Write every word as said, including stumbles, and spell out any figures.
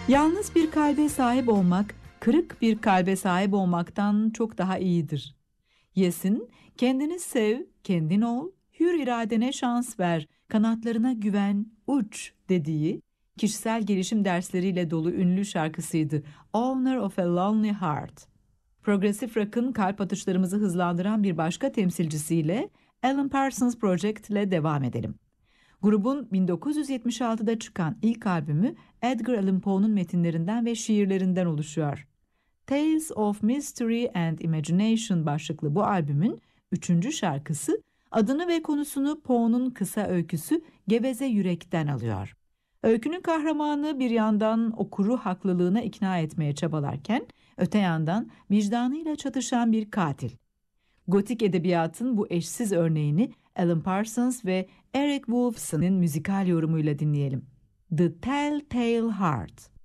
Yalnız bir kalbe sahip olmak, kırık bir kalbe sahip olmaktan çok daha iyidir. Yes'in kendini sev, kendin ol, hür iradene şans ver, kanatlarına güven, uç dediği kişisel gelişim dersleriyle dolu ünlü şarkısıydı. Owner of a Lonely Heart. Progressive rock'ın kalp atışlarımızı hızlandıran bir başka temsilcisiyle Alan Parsons Project ile devam edelim. Grubun bin dokuz yüz yetmiş altıda çıkan ilk albümü Edgar Allan Poe'nun metinlerinden ve şiirlerinden oluşuyor. Tales of Mystery and Imagination başlıklı bu albümün üçüncü şarkısı adını ve konusunu Poe'nun kısa öyküsü Geveze Yürek'ten alıyor. Öykünün kahramanı bir yandan okuru haklılığına ikna etmeye çabalarken öte yandan vicdanıyla çatışan bir katil. Gotik edebiyatın bu eşsiz örneğini Alan Parsons ve Eric Woolfson'ın müzikal yorumuyla dinleyelim. The Telltale Heart.